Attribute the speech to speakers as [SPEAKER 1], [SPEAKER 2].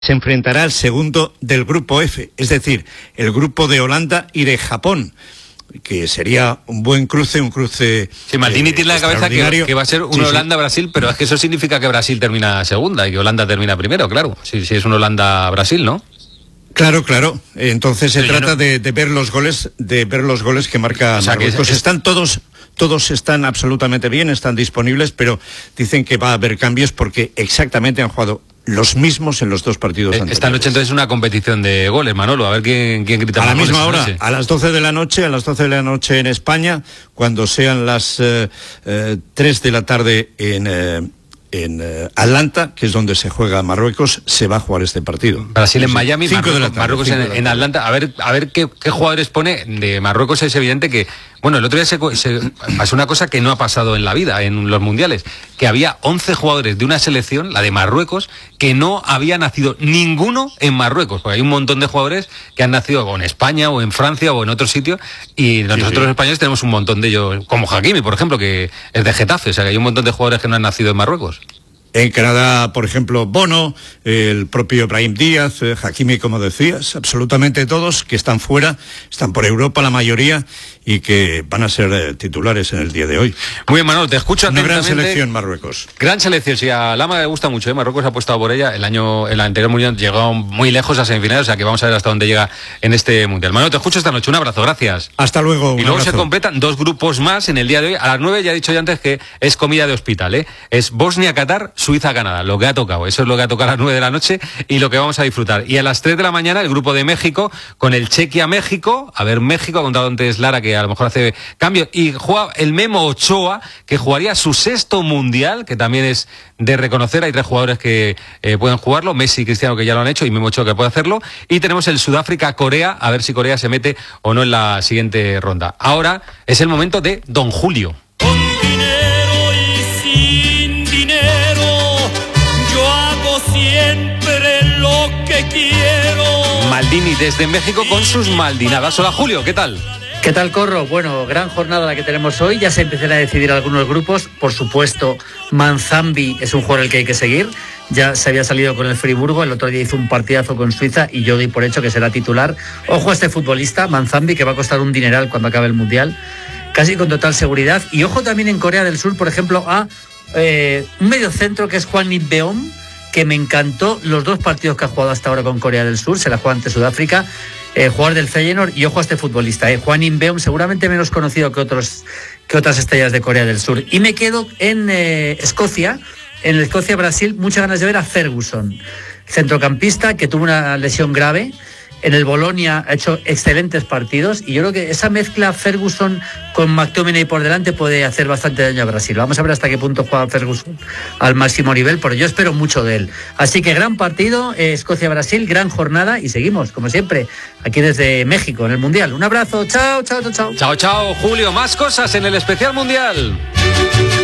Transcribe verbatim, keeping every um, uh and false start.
[SPEAKER 1] se enfrentará al segundo del grupo F, es decir, el grupo de Holanda y de Japón, que sería un buen cruce, un cruce.
[SPEAKER 2] Sí, Maldini
[SPEAKER 1] eh,
[SPEAKER 2] tiene en la cabeza que, que va a ser un sí, Holanda-Brasil, sí. Pero es que eso significa que Brasil termina segunda y que Holanda termina primero, claro. Si, si es un Holanda-Brasil, ¿no?
[SPEAKER 1] Claro, claro. Entonces se
[SPEAKER 2] Pero
[SPEAKER 1] trata
[SPEAKER 2] no...
[SPEAKER 1] de, de ver los goles, de ver los goles que marca
[SPEAKER 2] o sea,
[SPEAKER 1] Marruecos.
[SPEAKER 2] Que es, es...
[SPEAKER 1] Están todos, todos están absolutamente bien, están disponibles, pero dicen que va a haber cambios porque exactamente han jugado los mismos en los dos partidos anteriores.
[SPEAKER 2] Esta noche entonces es una competición de goles, Manolo, a ver quién, quién grita
[SPEAKER 1] a
[SPEAKER 2] más
[SPEAKER 1] la misma
[SPEAKER 2] goles
[SPEAKER 1] hora,
[SPEAKER 2] noche.
[SPEAKER 1] a las doce de la noche, a las doce de la noche en España, cuando sean las eh, eh, tres de la tarde en eh, en eh, Atlanta, que es donde se juega Marruecos, se va a jugar este partido.
[SPEAKER 2] Brasil en Miami,
[SPEAKER 1] Marruecos,
[SPEAKER 2] de la tarde, Marruecos en, en Atlanta. A ver, a ver qué, qué jugadores pone de Marruecos. Es evidente que, bueno, el otro día se, se pasó una cosa que no ha pasado en la vida, en los mundiales, que había once jugadores de una selección, la de Marruecos, que no había nacido ninguno en Marruecos, porque hay un montón de jugadores que han nacido o en España o en Francia o en otro sitio, y nosotros sí, sí. los españoles tenemos un montón de ellos, como Hakimi, por ejemplo, que es de Getafe, o sea que hay un montón de jugadores que no han nacido en Marruecos.
[SPEAKER 1] En Canadá, por ejemplo, Bono, el propio Brahim Díaz, eh, Hakimi, como decías, absolutamente todos que están fuera, están por Europa la mayoría y que van a ser eh, titulares en el día de hoy.
[SPEAKER 2] Muy bien, Manolo, te escucho
[SPEAKER 1] atentamente.
[SPEAKER 2] Una
[SPEAKER 1] gran selección Marruecos.
[SPEAKER 2] Gran selección, sí, a Lama le gusta mucho, ¿eh? Marruecos ha apostado por ella, el año, el anterior mundial llegó muy lejos a semifinales, o sea que vamos a ver hasta dónde llega en este mundial. Manolo, te escucho esta noche, un abrazo, gracias.
[SPEAKER 1] Hasta luego, un
[SPEAKER 2] Y luego
[SPEAKER 1] abrazo.
[SPEAKER 2] Se completan dos grupos más en el día de hoy, a las nueve ya he dicho ya antes que es comida de hospital, ¿eh? Es Bosnia-Qatar, Suiza-Canadá, lo que ha tocado, eso es lo que ha tocado a las nueve de la noche y lo que vamos a disfrutar. Y a las tres de la mañana el grupo de México con el Chequia-México, a ver, México, ha contado antes Lara que a lo mejor hace cambio, y juega el Memo Ochoa, que jugaría su sexto mundial, que también es de reconocer, hay tres jugadores que eh, pueden jugarlo, Messi y Cristiano que ya lo han hecho y Memo Ochoa que puede hacerlo, y tenemos el Sudáfrica-Corea, a ver si Corea se mete o no en la siguiente ronda. Ahora es el momento de Don Julio.
[SPEAKER 3] Siempre lo que quiero.
[SPEAKER 2] Maldini desde México con sus maldinadas. Hola Julio, ¿qué tal?
[SPEAKER 4] ¿Qué tal, Corro? Bueno, gran jornada la que tenemos hoy. Ya se empiezan a decidir algunos grupos. Por supuesto, Manzambi es un jugador al que hay que seguir. Ya se había salido con el Friburgo. El otro día hizo un partidazo con Suiza y yo doy por hecho que será titular. Ojo a este futbolista, Manzambi, que va a costar un dineral cuando acabe el Mundial. Casi con total seguridad. Y ojo también en Corea del Sur, por ejemplo, a eh, un mediocentro que es Hwang In-beom, que me encantó los dos partidos que ha jugado hasta ahora con Corea del Sur, se la juega ante Sudáfrica, eh, jugador del Feyenoord, y ojo a este futbolista, eh, Hwang In-beom, seguramente menos conocido que otros que otras estrellas de Corea del Sur. Y me quedo en eh, Escocia, en el Escocia-Brasil, muchas ganas de ver a Ferguson, centrocampista que tuvo una lesión grave. En el Bolonia ha hecho excelentes partidos y yo creo que esa mezcla Ferguson con McTominay por delante puede hacer bastante daño a Brasil. Vamos a ver hasta qué punto juega Ferguson al máximo nivel, pero yo espero mucho de él. Así que gran partido, eh, Escocia-Brasil, gran jornada y seguimos, como siempre, aquí desde México en el Mundial. Un abrazo, chao, chao, chao, chao.
[SPEAKER 2] Chao, chao, Julio. Más cosas en el especial Mundial.